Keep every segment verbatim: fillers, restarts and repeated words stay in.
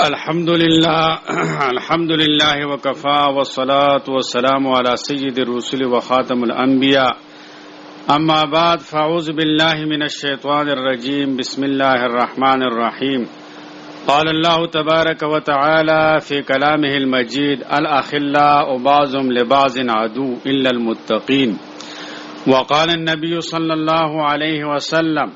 الحمد لله الحمد لله وكفى والصلاة والسلام على سيد الرسل وخاتم الأنبياء أما بعد فأعوذ بالله من الشيطان الرجيم بسم الله الرحمن الرحيم قال الله تبارك وتعالى في كلامه المجيد الأخلاء بعضهم لبعض عدو إلا المتقين وقال النبي صلى الله عليه وسلم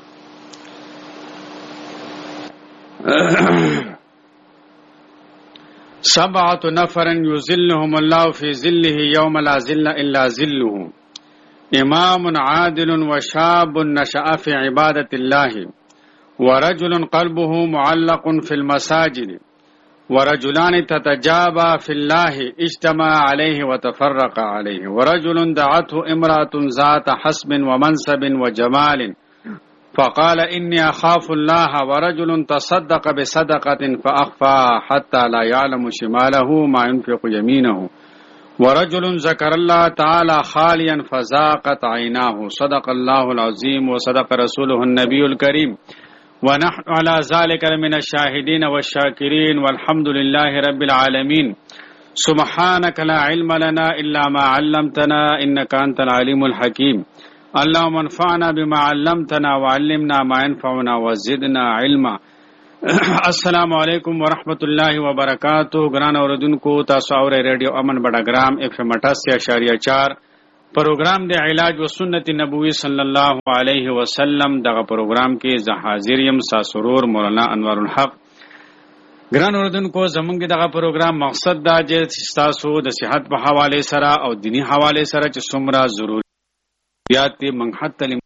سبعة نفر يظلهم الله في ظله يوم لا ظل إلا ظله إمام عادل وشاب نشأ في عبادة الله ورجل قلبه معلق في المساجد ورجلان تتجابى في الله اجتمع عليه وتفرق عليه ورجل دعته امرأة ذات حسب ومنصب وجمال فقال إني أخاف الله ورجل تصدق بصدقة فأخفى حتى لا يعلم شماله ما ينفق يمينه ورجل ذكر الله تعالى خاليا فزاقت عيناه صدق الله العظيم وصدق رسوله النبي الكريم ونحن على ذلك من الشاهدين والشاكرين والحمد لله رب العالمين سبحانك لا علم لنا إلا ما علمتنا إنك أنت العليم الحكيم اللهم انفعنا بما علمتنا وعلمنا ما ينفعنا وزدنا علما. السلام علیکم ورحمۃ اللہ وبرکاتہ. گران اوردونکو تاسو اورئ ریډیو امن بډاګرام اف ام اٹھاسی اشاریه چار پروګرام د علاج و سنت نبوی صلی الله علیه وسلم. دغه پروګرام کې زه حاضر یم ساسرور مولانا انوار الحق. گران اوردونکو زمونږ دغه پروګرام مقصد دا چې تاسو د صحت په حواله سره او دینی حواله سره چې څومره ضروري یاتی منحت تلیم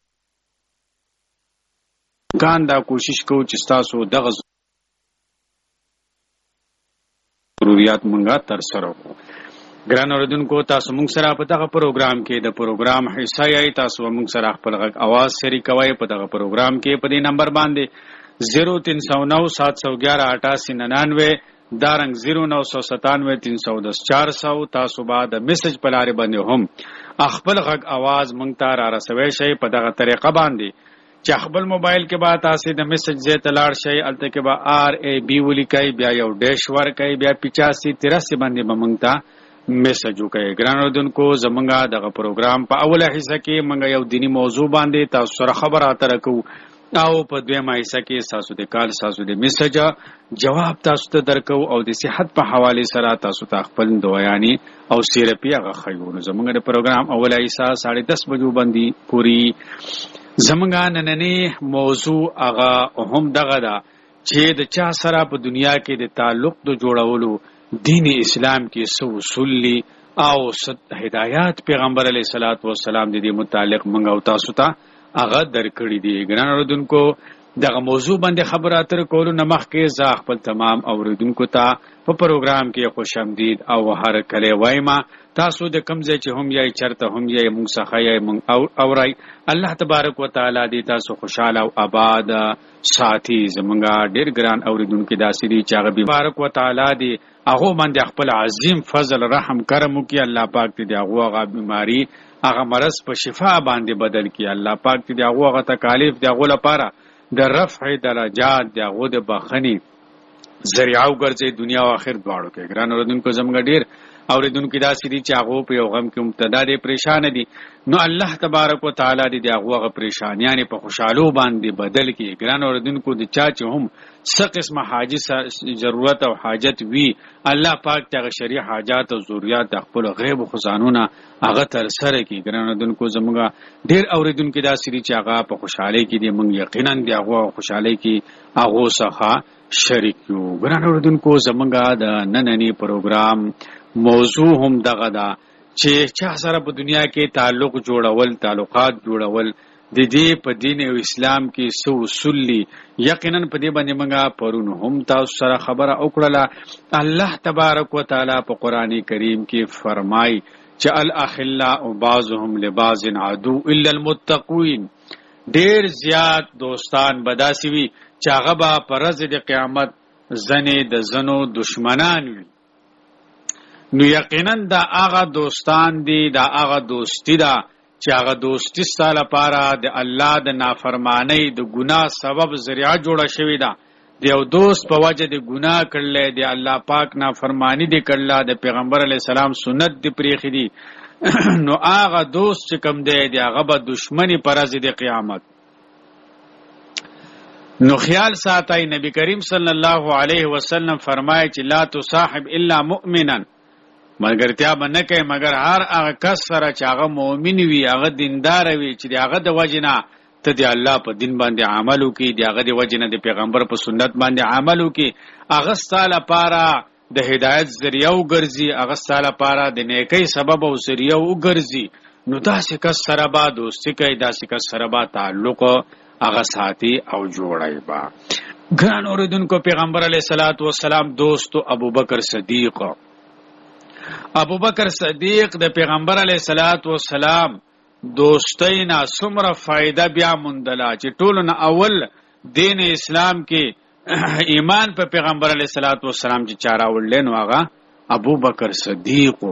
کان دا کوشش کو چې تاسو دغه ضرورت مونږه تر سره کو. ګران اوردونکو تاسو مونږ سره په دغه پروګرام کې د پروګرام حصہ یې تاسو مونږ سره خپل غږ आवाज شریکوي په دغه پروګرام کې په دې نمبر باندې صفر تین سو نو سات سو گیارہ اٹھاسی ننانوے دارنګ صفر نو سو ستانوے تین سو دس چار سو. تاسو بعد میسج په لارې باندې هم خپل غږ आवाज مونږ ته را رسوي شي په دغه طریقه باندې چې خپل موبایل کې به تاسو د میسج زې تلاړ شي الته کې به آر ای بی ولیکي بیا یو ډیش ورکي بیا پچاسی تراسی باندې به مونږ ته میسج وکړي. ګران اوردونکو زمونږه دغه پروګرام په اوله حصہ کې مونږ یو دینی موضوع باندې تاسو سره خبره اترې کوو او په دویمه حصہ کې تاسو د کال تاسو د میسج جواب تاسو ته درکو او د صحت په حواله سره تاسو ته خپل دعایانی او سیرپی هغه خیو. زمونږ د پروګرام اوله حصہ ساڑھے دس بجو باندې پوری. زمونږه نننی موضوع هغه هم دغه دا چې د چا سره په دنیا کې د تعلق د جوړولو دین اسلام کې څه اصول او څه هدایات پیغمبر علیه الصلاۃ والسلام د دې متعلق مونږ او تاسو ته هغه درکړي دي. ګران اوردونکو دغه موضوع باندې خبره اترې کولو نه مخکې زه خپل تمام اوریدونکو ته په پروګرام کې خوش آمدید او هر کله وایم. تاسو د کوم ځای چې هم یې چرته هم یې مونږ څخه یې مونږ اورای الله تبارک وتعالى دې تاسو خوشاله او آباد ساتي. زمونږه ډېر ګران اوریدونکو داسې دي چې هغه تبارک وتعالى دې هغه باندې خپل عظیم فضل رحم کرم وکړي. الله پاک دې هغه هغه بیماری هغه مرض په شفا باندې بدل کړي. الله پاک دې هغه هغه تکالیف دې هغه لپاره د رفع درجات دې هغه د بخنی ذریعہ وګرځي دنیا او آخرت دواړو کې. ګران اوردونکو زموږ ډېر اوریدونکو داسې دي چې هغه په یو غم کې مبتلا دي پریشان دي نو الله تبارک وتعالى دې هغه هغه پریشانیاں په خوشحالو باندې بدل کړي. ګران اوردونکو د چا چې هم څه قسمه حاجت ضرورت او حاجت وی الله پاک ته شریع حاجات او ضرورت د خپل غیب خزانونه هغه تر سره کړي. ګران اوردونکو زموږ ډېر اوریدونکو داسې دي چې هغه په خوشحالي کې دي مونږ یقینا دې هغه خوشحالي کې هغه څخه شریک یو. ګران اوردونکو زموږ د نننی پروګرام موضوع هم دغه دا چې چا سره په دنیا کې تعلق جوړول تعلقات جوړول د دې په دین او اسلام کې څه اصول دي. یقینا په دې باندې موږ پرون هم تاسو سره خبره وکړه. الله تبارک وتعالى په قران کریم کې فرمای چې الاخلاء بعضهم لبعض عدو الا المتقين. ډېر زیات دوستان بداسي وي چې هغه به پر ورځ د قیامت زنه د زنو دشمنان وي. نو یقینا دا هغه دوستان دي دا هغه دوستی ده چې هغه دوستی ستاسو لپاره د الله د نافرمانی د ګناه سبب ذریعہ جوړه شوی ده. د یو دوست په وجه د ګناه کړلې دی، الله پاک نه فرمانی دی کړله، د پیغمبر علی السلام سنت دی پریخي دی، نو هغه دوست چې کوم دی دی هغه به دشمنی پرځ دی قیامت. نو خیال ساتای نبی کریم صلی الله علیه وسلم فرمایي چې لا تصاحب الا مؤمنا، ملګرتیا به نه کوي مګر هر هغه کس سره چې هغه مؤمن وي، هغه دیندار وي، چې هغه د وجه نه ته د الله په دین باندې عمل وکړي، د هغه د وجه نه د پیغمبر په سنت باندې عمل وکړي، هغه ستا لپاره د هدایت ذریعه وګرځي، هغه ستا لپاره د نیکۍ سبب او ذریعه وګرځي. نو داسې کس سره به دوستي کوي، داسې کس سره به تعلق هغه ساتي او جوړی با. ګران اوریدونکو، پیغمبر علیه الصلاۃ والسلام دوست ابوبکر صدیق ابوبکر صدیق د پیغمبر علیه الصلاۃ والسلام دوستی نه څومره فائدہ بیا مندله چې ټولو نه اول دین اسلام کې ایمان په پیغمبر علیه الصلاۃ والسلام چې چاره وړل نو هغه ابوبکر صدیق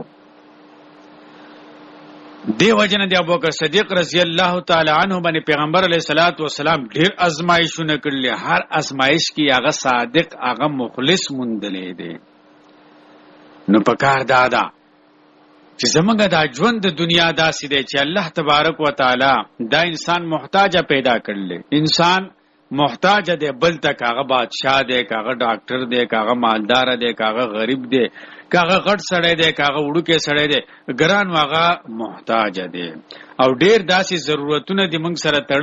دی. وجنه دی ابوبکر صدیق رضی الله تعالی عنہ باندې پیغمبر علیه الصلاۃ والسلام ډیر ازمایښونه کړل، هر ازمایښ کې هغه صادق هغه مخلص مندلې دی. نو پکار دادا چې زمونږ دا ژوند د دنیا داسې دی چې الله تبارک وتعالی دا انسان محتاج پیدا کړل. انسان محتاج دی بل ته، کاغه بادشاہ دی، کاغه ډاکټر دی، کاغه مالدار دی، کاغه غریب دی، کاغه غټ سړی دی، کاغه وړوکی سړی دی، ګران واغه محتاج دی. او ډیر داسې ضرورتونه دي موږ سره